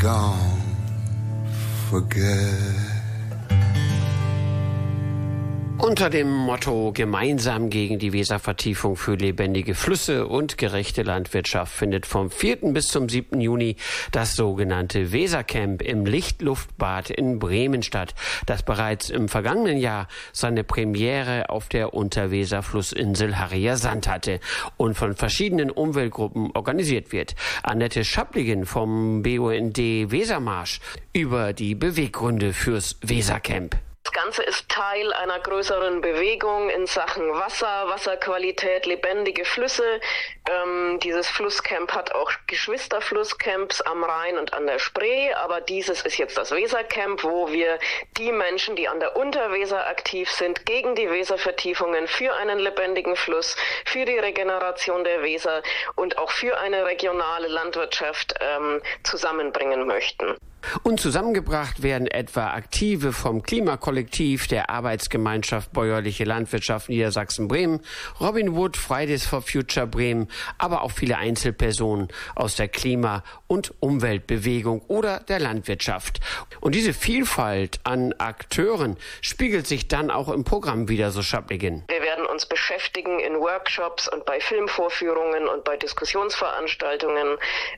Don't forget. Unter dem Motto Gemeinsam gegen die Weservertiefung für lebendige Flüsse und gerechte Landwirtschaft findet vom 4. bis zum 7. Juni das sogenannte Wesercamp im Lichtluftbad in Bremen statt, das bereits im vergangenen Jahr seine Premiere auf der Unterweser-Flussinsel Harrier Sand hatte und von verschiedenen Umweltgruppen organisiert wird. Annette Schapligen vom BUND Wesermarsch über die Beweggründe fürs Wesercamp. Das Ganze ist Teil einer größeren Bewegung in Sachen Wasser, Wasserqualität, lebendige Flüsse. Dieses Flusscamp hat auch Geschwisterflusscamps am Rhein und an der Spree, aber dieses ist jetzt das Wesercamp, wo wir die Menschen, die an der Unterweser aktiv sind, gegen die Weservertiefungen, für einen lebendigen Fluss, für die Regeneration der Weser und auch für eine regionale Landwirtschaft zusammenbringen möchten. Und zusammengebracht werden etwa Aktive vom Klimakollektiv der Arbeitsgemeinschaft Bäuerliche Landwirtschaft Niedersachsen-Bremen, Robin Wood, Fridays for Future Bremen, aber auch viele Einzelpersonen aus der Klima- und Umweltbewegung oder der Landwirtschaft. Und diese Vielfalt an Akteuren spiegelt sich dann auch im Programm wider, so Schapligen. Wir werden uns beschäftigen in Workshops und bei Filmvorführungen und bei Diskussionsveranstaltungen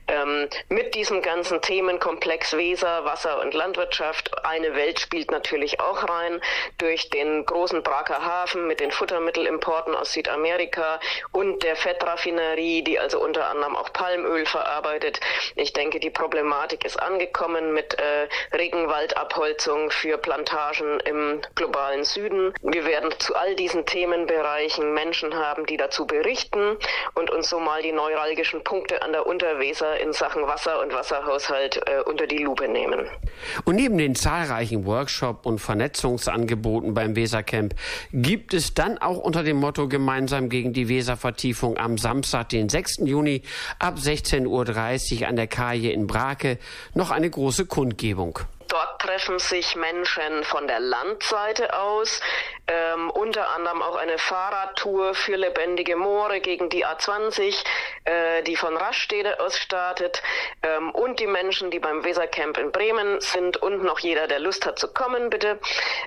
mit diesem ganzen Themenkomplex Weser, Wasser und Landwirtschaft. Eine Welt spielt natürlich auch rein durch den großen Braker Hafen mit den Futtermittelimporten aus Südamerika und der Fettraffinerie, die also unter anderem auch Palmöl verarbeitet. Ich denke, die Problematik ist angekommen mit Regenwaldabholzung für Plantagen im globalen Süden. Wir werden zu all diesen Themenbereichen Menschen haben, die dazu berichten und uns so mal die neuralgischen Punkte an der Unterweser in Sachen Wasser und Wasserhaushalt unter die Lupe nehmen. Und neben den zahlreichen Workshop- und Vernetzungsangeboten beim Wesercamp gibt es dann auch unter dem Motto Gemeinsam gegen die Weservertiefung am Samstag, den 6. Juni ab 16:30 Uhr an der Kaje in Brake noch eine große Kundgebung. Dort treffen sich Menschen von der Landseite aus, unter anderem auch eine Fahrradtour für lebendige Moore gegen die A20, die von Rastede aus startet, und die Menschen, die beim Wesercamp in Bremen sind und noch jeder, der Lust hat zu kommen, bitte.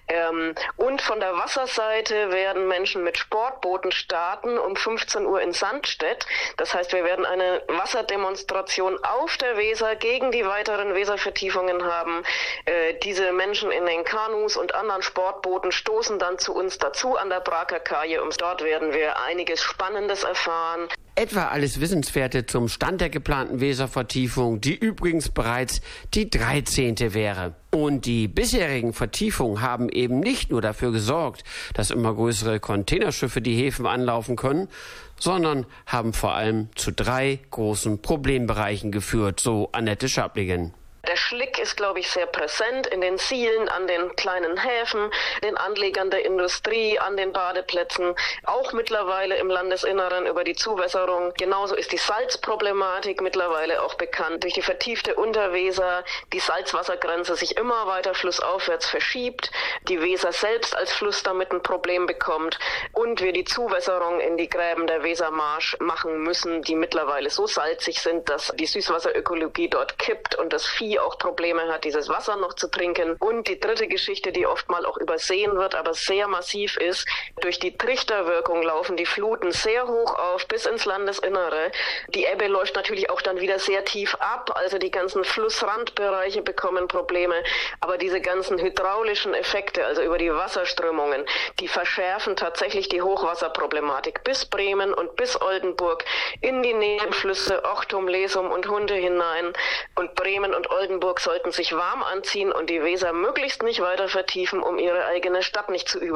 Und von der Wasserseite werden Menschen mit Sportbooten starten um 15 Uhr in Sandstedt. Das heißt, wir werden eine Wasserdemonstration auf der Weser gegen die weiteren Weservertiefungen haben. Diese Menschen in den Kanus und anderen Sportbooten stoßen dann zu uns dazu an der Braker Kaje und dort werden wir einiges Spannendes erfahren. Etwa alles Wissenswerte zum Stand der geplanten Weservertiefung, die übrigens bereits die 13. wäre. Und die bisherigen Vertiefungen haben eben nicht nur dafür gesorgt, dass immer größere Containerschiffe die Häfen anlaufen können, sondern haben vor allem zu 3 großen Problembereichen geführt, so Annette Schapligen. Der Schlick ist, glaube ich, sehr präsent in den Sielen, an den kleinen Häfen, den Anlegern der Industrie, an den Badeplätzen, auch mittlerweile im Landesinneren über die Zuwässerung. Genauso ist die Salzproblematik mittlerweile auch bekannt. Durch die vertiefte Unterweser die Salzwassergrenze sich immer weiter flussaufwärts verschiebt, die Weser selbst als Fluss damit ein Problem bekommt und wir die Zuwässerung in die Gräben der Wesermarsch machen müssen, die mittlerweile so salzig sind, dass die Süßwasserökologie dort kippt und das Vieh auch Probleme hat, dieses Wasser noch zu trinken. Und die dritte Geschichte, die oftmal auch übersehen wird, aber sehr massiv ist, durch die Trichterwirkung laufen die Fluten sehr hoch auf bis ins Landesinnere. Die Ebbe läuft natürlich auch dann wieder sehr tief ab, also die ganzen Flussrandbereiche bekommen Probleme, aber diese ganzen hydraulischen Effekte, also über die Wasserströmungen, die verschärfen tatsächlich die Hochwasserproblematik bis Bremen und bis Oldenburg in die Nebenflüsse Ochtum, Lesum und Hunde hinein. Und Bremen und Oldenburg sollten sich warm anziehen und die Weser möglichst nicht weiter vertiefen, um ihre eigene Stadt nicht zu